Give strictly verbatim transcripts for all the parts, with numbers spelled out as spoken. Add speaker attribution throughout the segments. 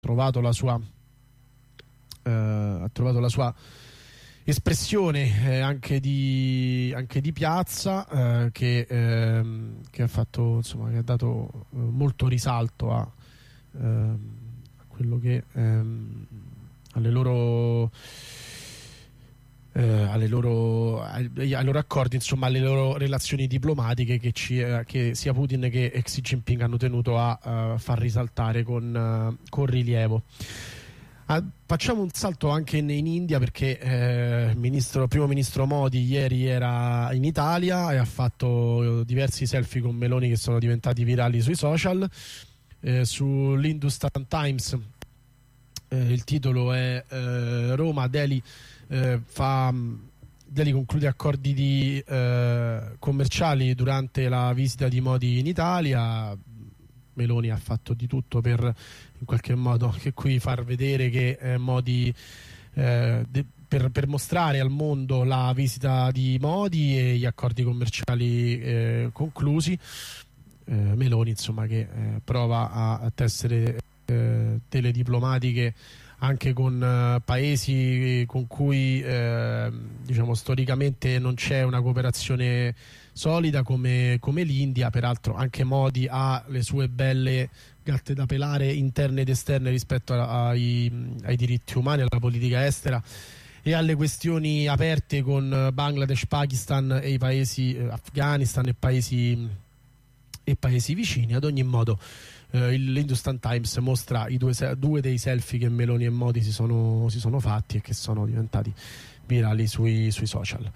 Speaker 1: trovato la sua eh, ha trovato la sua espressione eh, anche di anche di piazza, eh, che, ehm, che ha fatto, insomma, che ha dato eh, molto risalto a, ehm, a quello che ehm, alle loro eh, alle loro ai, ai loro accordi, insomma, alle loro relazioni diplomatiche che, ci, eh, che sia Putin che Xi Jinping hanno tenuto a uh, far risaltare con, uh, con rilievo. Ah, facciamo un salto anche in, in India, perché eh, il ministro, primo ministro Modi ieri era in Italia e ha fatto diversi selfie con Meloni che sono diventati virali sui social. Eh, sull'Hindustan Times eh, il titolo è eh, Roma, Delhi eh, fa Delhi conclude accordi di, eh, commerciali durante la visita di Modi in Italia. Meloni ha fatto di tutto per, in qualche modo, che qui far vedere che eh, Modi eh, de, per, per mostrare al mondo la visita di Modi e gli accordi commerciali eh, conclusi. eh, Meloni, insomma, che eh, prova a, a tessere eh, tele diplomatiche anche con eh, paesi con cui eh, diciamo storicamente non c'è una cooperazione solida come, come l'India. Peraltro anche Modi ha le sue belle gatte da pelare interne ed esterne rispetto a, ai, ai diritti umani, alla politica estera e alle questioni aperte con Bangladesh, Pakistan e i paesi eh, Afghanistan e paesi, e paesi vicini. Ad ogni modo eh, l'Hindustan Times mostra i due, due dei selfie che Meloni e Modi si sono, si sono fatti e che sono diventati virali sui, sui social.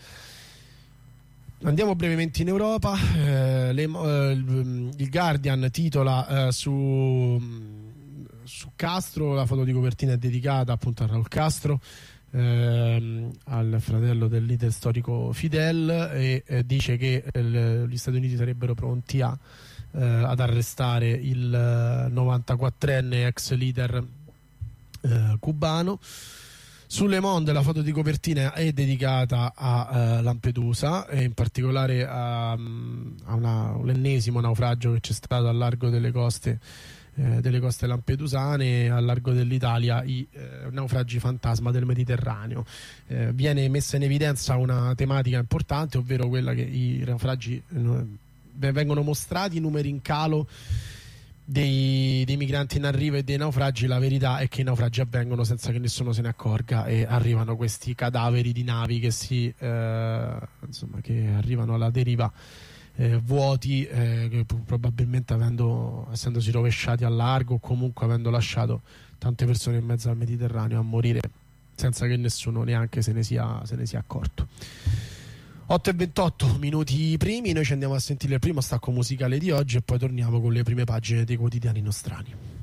Speaker 1: Andiamo brevemente in Europa. eh, le, eh, il Guardian titola eh, su, su Castro, la foto di copertina è dedicata appunto a Raul Castro, ehm, al fratello del leader storico Fidel, e eh, dice che eh, gli Stati Uniti sarebbero pronti a, eh, ad arrestare il novantaquattrenne ex leader eh, cubano. Su Le Monde la foto di copertina è dedicata a uh, Lampedusa e in particolare a, a una, l'ennesimo naufragio che c'è stato al largo delle coste eh, delle coste lampedusane, al largo dell'Italia, i eh, naufragi fantasma del Mediterraneo. Eh, viene messa in evidenza una tematica importante, ovvero quella che i naufragi eh, vengono mostrati i numeri in calo Dei, dei migranti in arrivo e dei naufragi. La verità è che i naufragi avvengono senza che nessuno se ne accorga e arrivano questi cadaveri di navi che si eh, insomma che arrivano alla deriva eh, vuoti, eh, che probabilmente avendo, essendosi rovesciati al largo o comunque avendo lasciato tante persone in mezzo al Mediterraneo a morire senza che nessuno neanche se ne sia, se ne sia accorto. otto e ventotto minuti primi, noi ci andiamo a sentire il primo stacco musicale di oggi e poi torniamo con le prime pagine dei quotidiani nostrani.